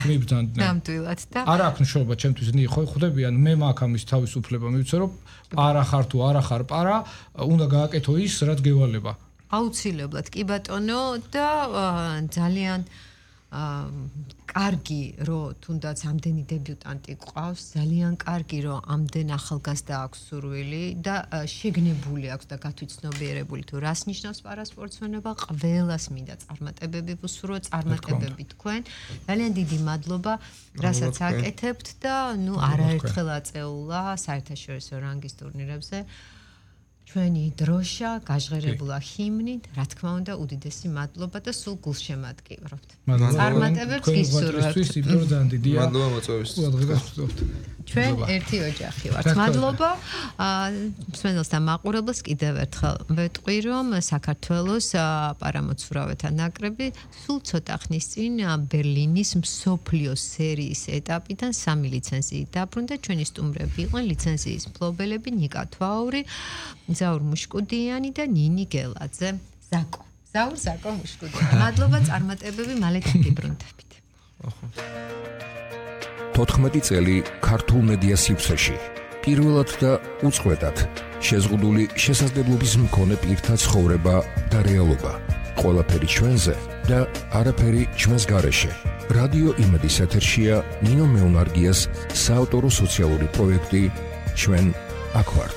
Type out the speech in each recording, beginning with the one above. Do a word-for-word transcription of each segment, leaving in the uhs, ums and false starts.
მიბრძანდნენ. ნამდვილად და არ აქვს მნიშვნელობა ჩემთვის ხო ხვდებიან მე მაქვს ამის თავისუფლება მივცე რომ პარა ხარ თუ არა ხარ პარა უნდა გააკეთო ის რაც გევალება. აუცილებლად კი ბატონო და ძალიან კარგი რომ თუნდაც ამდენი დებიუტანტი ყავს ძალიან კარგი რომ ამდენ ახალგაზრდა აქვს სურვილი და შეგნებული აქვს და გათვითცნობიერებული თუ რას ნიშნავს პარასპორტსმენება ყველას მინდა წარმატებები ვუსურვო წარმატებები თქვენ ძალიან დიდი მადლობა რასაც აკეთებთ და ნუ არაერთხელ აწეულა საერთაშორისო რანგის ტურნირებზე ჩვენი დროშა გაჟღერებულა ჰიმნით, რა თქმა უნდა, უდიდესი მადლობა და სულ გულშემატკივრობთ. წარმატებებს გისურვებთ. მადლობა მოწვევისთვის. ჩვენ ერთი ოჯახი ვართ. მადლობა. მსმენელთა მაყურებელს კიდევ ერთხელ ვეტყვი, რომ საქართველოს პარამოცურავეთა ნაკრები სულ ცოტა ხნის წინ ბერლინის მსოფლიო სერიის ეტაპიდან სამი ლიცენზიით დაბრუნდა. ჩვენი სტუმრები იყვნენ ლიცენზიის მფლობელები ნიკა თვაური, ზაურ მუშკუდიანი და ნინი გელაძე. ზაკო. ზაურ ზაკო მუშკუდიანი. მადლობა წარმატებები მალე გიბრუნდებით. თოთხმეტი წელი ქართულ მედია სივრცეში. პირველად და უწყვეტად შეზღუდული შესაძლებლობის მქონე პირთა ცხოვრება და რეალობა. ყველაფერი ჩვენზე და არაფერი ჩვენს გარეშე. რადიო იმედის ეთერშია ნინო მეუნარგიას საავტორო სოციალური პროექტი ჩვენ აქ ვართ.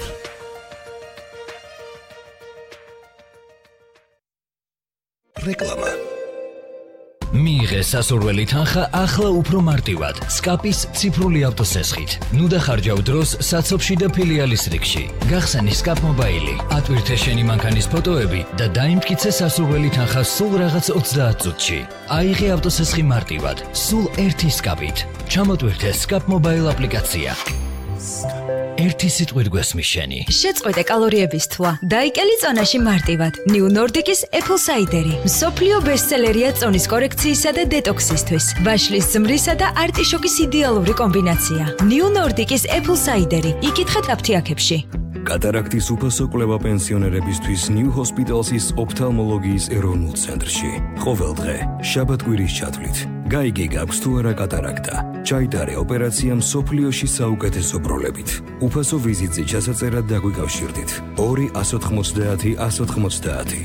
რეკლამა მიიღე სასურველი თანხა ახლა უფრო მარტივად სკაპის ციფრული ავტოსესხით. ნუ დახარჯავ დროს საცობში და ფილიალის რიგში. გახსენი სკაპ მობაილი, ატვირთე შენი მანქანის ფოტოები და დაიმტკიცე სასურველი თანხა სულ რაღაც ოცდაათ წუთში. აიღე ავტოსესხი მარტივად, სულ ერთი სკაპით. ჩამოტვირთე სკაპ მობაილ აპლიკაცია. ერთი სიტყვით გვესმის შენი. შეწყვეტე კალორიების თვა. დაიკელი წონაში მარტივად. New Nordic-ის Apple Cider-ი. მსოფლიო ბესტსელერია წონის კორექციისა და დეტოქსისთვის. ვაშლის ზმრისა და არტიშოკის იდეალური კომბინაცია. New Nordic-ის Apple Cider-ი. იკითხეთ აფთიაქებში. კატარაქტის უფასო კვლევა პენსიონერებისთვის New Hospital-ის ოფთალმოლოგიის ეროვნულ ცენტრში. ყოველ დღე შაბათ-კვირის ჩათვლით. გაიგე გაქვს თუ არა კატარაქტა. ჩაიტარე ოპერაცია მსოფლიოში საუკეთესო პროლებით. უფასო ვიზიტზე ჩასაწერად დაგვიკავშირდით. ორი ათს ოცდაათი ათს ოცდაათი